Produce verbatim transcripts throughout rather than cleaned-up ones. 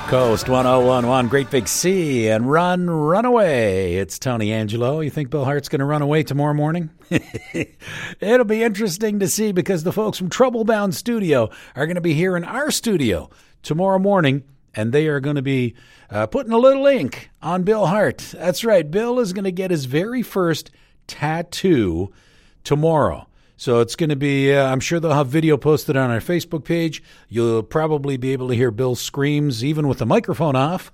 Coast one oh one one, Great Big Sea, and Run, Run Away. It's Tony Angelo. You think Bill Hart's going to run away tomorrow morning? It'll be interesting to see because the folks from Troublebound Studio are going to be here in our studio tomorrow morning, and they are going to be uh, putting a little ink on Bill Hart. That's right. Bill is going to get his very first tattoo tomorrow. So it's going to be, uh, I'm sure they'll have video posted on our Facebook page. You'll probably be able to hear Bill's screams even with the microphone off.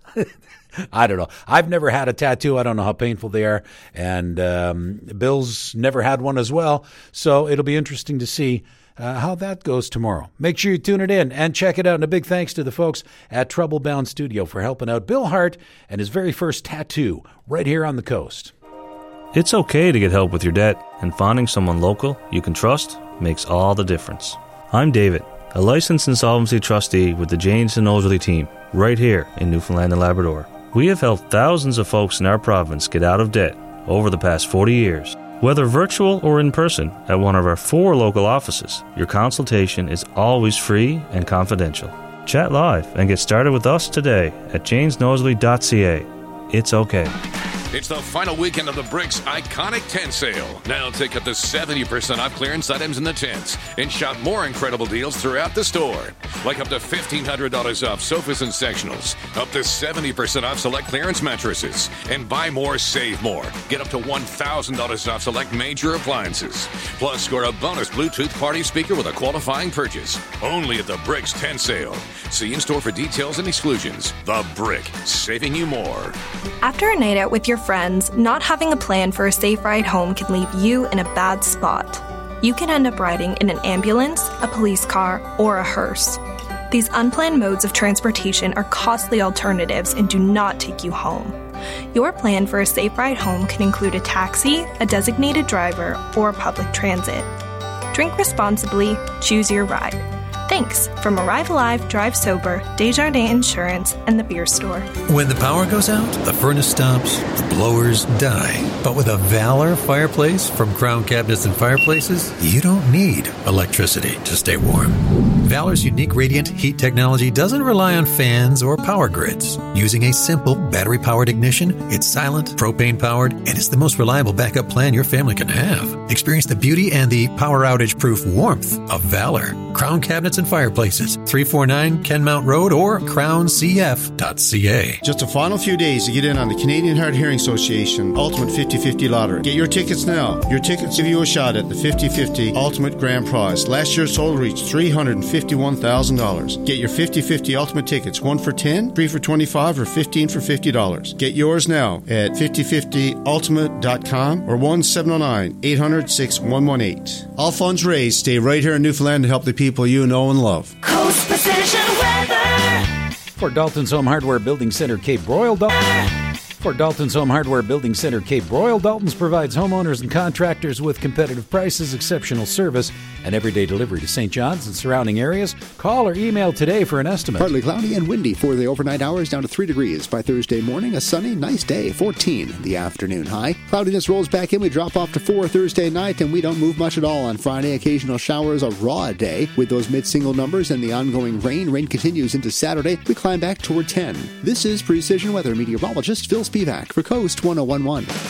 I don't know. I've never had a tattoo. I don't know how painful they are. And um, Bill's never had one as well. So it'll be interesting to see uh, how that goes tomorrow. Make sure you tune it in and check it out. And a big thanks to the folks at Troublebound Studio for helping out Bill Hart and his very first tattoo right here on the coast. It's okay to get help with your debt, and finding someone local you can trust makes all the difference. I'm David, a licensed insolvency trustee with the Janes and Nosworthy team, right here in Newfoundland and Labrador. We have helped thousands of folks in our province get out of debt over the past forty years. Whether virtual or in person at one of our four local offices, your consultation is always free and confidential. Chat live and get started with us today at janes nosworthy dot c a. It's okay. It's the final weekend of the Bricks Iconic Tent Sale. Now take up to seventy percent off clearance items in the tents and shop more incredible deals throughout the store. Like up to fifteen hundred dollars off sofas and sectionals, up to seventy percent off select clearance mattresses, and buy more, save more. Get up to one thousand dollars off select major appliances. Plus, score a bonus Bluetooth party speaker with a qualifying purchase. Only at the Bricks Tent Sale. See in-store for details and exclusions. The Brick, saving you more. After a night out with your friends, not having a plan for a safe ride home can leave you in a bad spot. You can end up riding in an ambulance, a police car, or a hearse. These unplanned modes of transportation are costly alternatives and do not take you home. Your plan for a safe ride home can include a taxi, a designated driver, or public transit. Drink responsibly, choose your ride. Thanks from Arrive Alive, Drive Sober, Desjardins Insurance, and the Beer Store. When the power goes out, the furnace stops, the blowers die. But with a Valor fireplace from Crown Cabinets and Fireplaces, you don't need electricity to stay warm. Valor's unique radiant heat technology doesn't rely on fans or power grids. Using a simple battery-powered ignition, it's silent, propane-powered, and it's the most reliable backup plan your family can have. Experience the beauty and the power outage-proof warmth of Valor. Crown Cabinets and Fireplaces, three forty-nine Kenmount Road or crown c f dot c a. Just a final few days to get in on the Canadian Hard Hearing Association Ultimate fifty fifty Lottery. Get your tickets now. Your tickets give you a shot at the fifty fifty Ultimate Grand Prize. Last year's total reached three hundred fifty-one thousand dollars. Get your fifty fifty Ultimate tickets, one for ten dollars, three for twenty-five dollars, or fifteen for fifty dollars. Get yours now at fifty fifty ultimate dot com or one seven zero nine, eight hundred, six one one eight. All funds raised stay right here in Newfoundland to help the people you know and love. Coast Precision Weather. For Dalton's Home Hardware Building Center, Cape Broyle, Dalton. For Dalton's Home Hardware Building Center, Cape Broyle, Dalton's provides homeowners and contractors with competitive prices, exceptional service, and everyday delivery to Saint John's and surrounding areas. Call or email today for an estimate. Partly cloudy and windy for the overnight hours, down to three degrees. By Thursday morning, a sunny, nice day, fourteen the afternoon high. Cloudiness rolls back in. We drop off to four Thursday night, and we don't move much at all on Friday. Occasional showers, a raw day. With those mid-single numbers and the ongoing rain, rain continues into Saturday. We climb back toward ten. This is Precision Weather meteorologist Phil Spivak for Coast one oh one one.